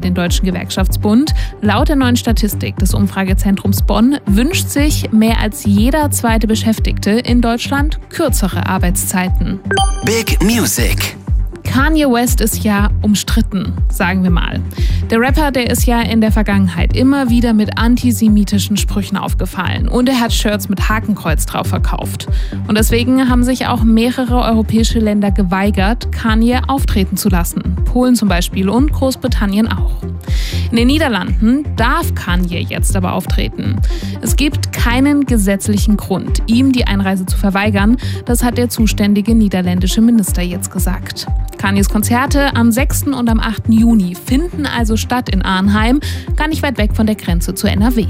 den Deutschen Gewerkschaftsbund. Laut der neuen Statistik des Umfragezentrums Bonn wünscht sich mehr als jeder zweite Beschäftigte in Deutschland kürzere Arbeitszeiten. Big Music. Kanye West ist ja umstritten, sagen wir mal. Der Rapper, der ist ja in der Vergangenheit immer wieder mit antisemitischen Sprüchen aufgefallen und er hat Shirts mit Hakenkreuz drauf verkauft. Und deswegen haben sich auch mehrere europäische Länder geweigert, Kanye auftreten zu lassen. Polen zum Beispiel und Großbritannien auch. In den Niederlanden darf Kanye jetzt aber auftreten. Es gibt keinen gesetzlichen Grund, ihm die Einreise zu verweigern. Das hat der zuständige niederländische Minister jetzt gesagt. Kanyes Konzerte am 6. und am 8. Juni finden also statt in Arnheim, gar nicht weit weg von der Grenze zu NRW.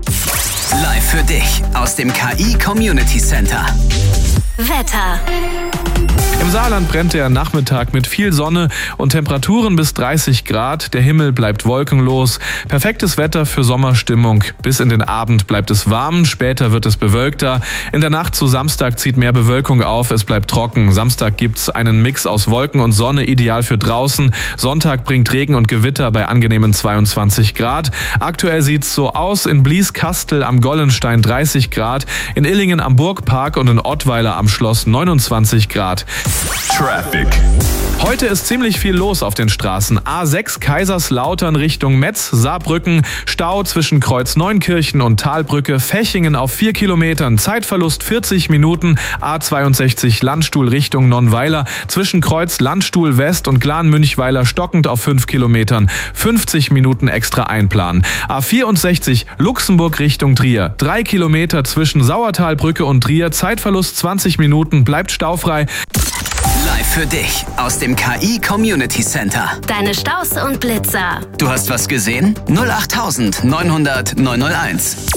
Live für dich aus dem KI Community Center. Wetter. Im Saarland brennt der Nachmittag mit viel Sonne und Temperaturen bis 30 Grad. Der Himmel bleibt wolkenlos. Perfektes Wetter für Sommerstimmung. Bis in den Abend bleibt es warm, später wird es bewölkter. In der Nacht zu Samstag zieht mehr Bewölkung auf, es bleibt trocken. Samstag gibt's einen Mix aus Wolken und Sonne, ideal für draußen. Sonntag bringt Regen und Gewitter bei angenehmen 22 Grad. Aktuell sieht's so aus: in Blieskastel am Gollenstein 30 Grad, in Illingen am Burgpark und in Ottweiler am Schloss 29 Grad. Traffic. Heute ist ziemlich viel los auf den Straßen. A6 Kaiserslautern Richtung Metz, Saarbrücken, Stau zwischen Kreuz Neunkirchen und Talbrücke, Fechingen auf 4 Kilometern, Zeitverlust 40 Minuten, A62 Landstuhl Richtung Nonnweiler, zwischen Kreuz Landstuhl West und Glan-Münchweiler stockend auf 5 Kilometern, 50 Minuten extra einplanen. A64 Luxemburg Richtung Trier, 3 Kilometer zwischen Sauertalbrücke und Trier, Zeitverlust 20 Minuten, bleibt staufrei. Live für dich aus dem KI Community Center. Deine Staus und Blitzer. Du hast was gesehen? 08900 901.